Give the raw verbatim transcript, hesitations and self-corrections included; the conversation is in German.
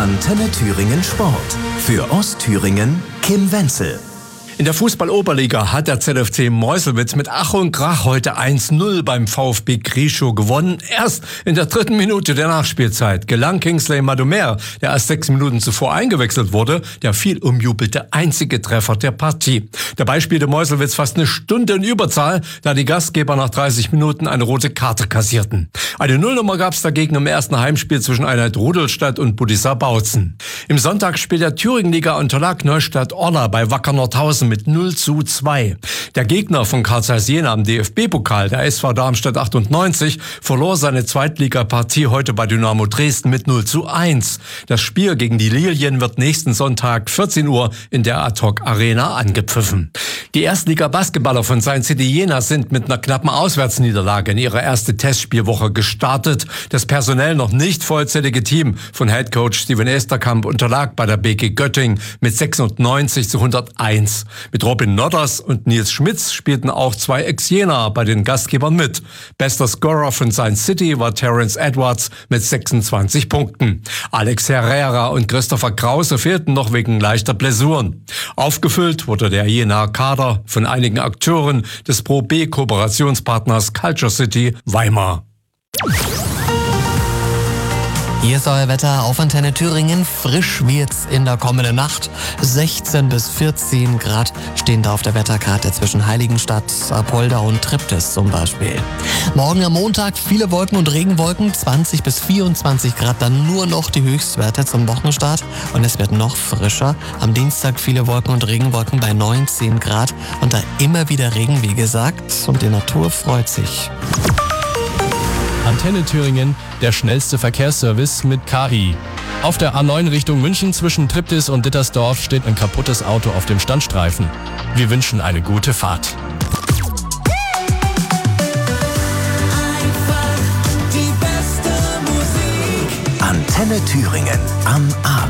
Antenne Thüringen Sport. Für Ostthüringen Kim Wenzel. In der Fußball-Oberliga hat der Z F C Meuselwitz mit Ach und Krach heute eins null beim VfB Krischow gewonnen. Erst in der dritten Minute der Nachspielzeit gelang Kingsley Madumer, der erst sechs Minuten zuvor eingewechselt wurde, der viel umjubelte einzige Treffer der Partie. Dabei spielte Meuselwitz fast eine Stunde in Überzahl, da die Gastgeber nach dreißig Minuten eine rote Karte kassierten. Eine Nullnummer gab es dagegen im ersten Heimspiel zwischen Einheit Rudolstadt und Budisa Bautzen. Im Sonntagsspiel der Thüringenliga unterlag Neustadt-Orla bei Wacker Nordhausen mit null zu zwei. Der Gegner von Carl Zeiss Jena am D F B-Pokal, der S V Darmstadt achtundneunzig, verlor seine Zweitligapartie heute bei Dynamo Dresden mit null zu eins. Das Spiel gegen die Lilien wird nächsten Sonntag vierzehn Uhr in der Ad-Hoc Arena angepfiffen. Die Erstliga-Basketballer von Science City Jena sind mit einer knappen Auswärtsniederlage in ihre erste Testspielwoche gestartet. Das personell noch nicht vollzählige Team von Headcoach Steven Esterkamp unterlag bei der B G Göttingen mit sechsundneunzig zu hunderteins. Mit Robin Nodders und Nils Schmitz spielten auch zwei Ex-Jena bei den Gastgebern mit. Bester Scorer von Science City war Terence Edwards mit sechsundzwanzig Punkten. Alex Herrera und Christopher Krause fehlten noch wegen leichter Blessuren. Aufgefüllt wurde der Jenaer Kader von einigen Akteuren des Pro B-Kooperationspartners Culture City Weimar. Hier ist euer Wetter auf Antenne Thüringen. Frisch wird's in der kommenden Nacht. sechzehn bis vierzehn Grad stehen da auf der Wetterkarte zwischen Heiligenstadt, Apolda und Triptis zum Beispiel. Morgen am Montag viele Wolken und Regenwolken, zwanzig bis vierundzwanzig Grad, dann nur noch die Höchstwerte zum Wochenstart. Und es wird noch frischer. Am Dienstag viele Wolken und Regenwolken bei neunzehn Grad. Und da immer wieder Regen, wie gesagt. Und die Natur freut sich. Antenne Thüringen, der schnellste Verkehrsservice mit K I. Auf der A neun Richtung München zwischen Triptis und Dittersdorf steht ein kaputtes Auto auf dem Standstreifen. Wir wünschen eine gute Fahrt. Antenne Thüringen am Abend.